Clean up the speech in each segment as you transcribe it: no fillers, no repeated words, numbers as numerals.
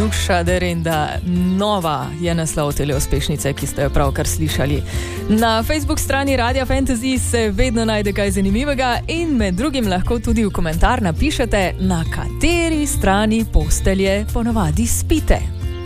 Nuša Derenda, nova je naslov tele uspešnice, ki ste jo pravkar slišali. Na Facebook strani Radia Fantasy se vedno najde kaj zanimivega in med drugim lahko tudi v komentar napišete, na kateri strani postelje ponavadi spite.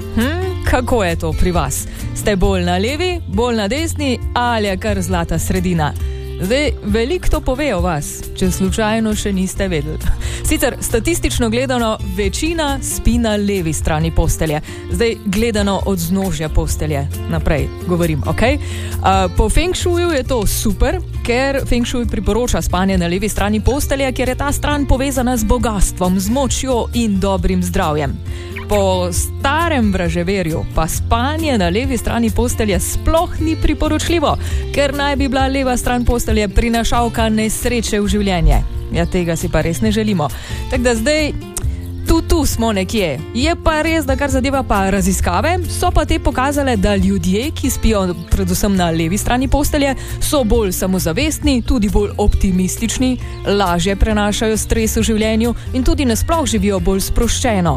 Kako je to pri vas? Ste bolj na levi, bolj na desni ali je kar zlata sredina? Zdaj, veliko to pove o vas, če slučajno še niste vedeli. Sicer, statistično gledano, večina spi na levi strani postelje. Zdaj, gledano od znožja postelje. Naprej govorim, ok? Po Feng Shuiu je to super, ker Feng Shui priporoča spanje na levi strani postelje, ker je ta stran povezana z bogastvom, z močjo in dobrim zdravjem. Po starem vraževerju pa spanje na levi strani postelje sploh ni priporočljivo, ker naj bi bila leva stran postelje prinašalka nesreče v življenje. Ja, tega si pa res ne želimo. Tako da zdaj, tu smo nekje. Je pa res, da kar zadeva pa raziskave, so pa te pokazale, da ljudje, ki spijo predvsem na levi strani postelje, so bolj samozavestni, tudi bolj optimistični, lažje prenašajo stres v življenju in tudi nasploh živijo bolj sproščeno.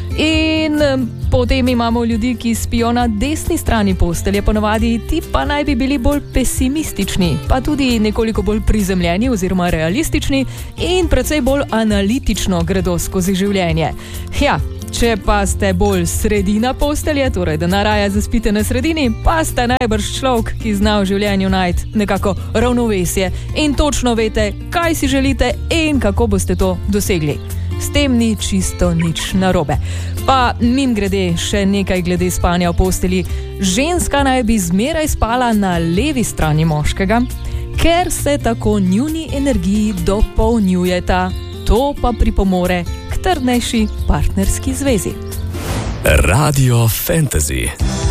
In potem imamo ljudi, ki spijo na desni strani postelje, ponavadi ti pa naj bi bili bolj pesimistični, pa tudi nekoliko bolj prizemljeni oziroma realistični in precej bolj analitično gredo skozi življenje. Ja, če pa ste bolj sredina postelje, torej da naraja zaspite na sredini, pa ste najbrž človek, ki zna v življenju najti nekako ravnovesje in točno veste, kaj si želite in kako boste to dosegli. S tem ni čisto nič narobe. Pa mimogrede še nekaj glede spanja v posteli. Ženska naj bi zmeraj spala na levi strani moškega, ker se tako njuni energiji dopolnjujeta. To pa pripomore k trdnejši partnerski zvezi. Radio Fantasy.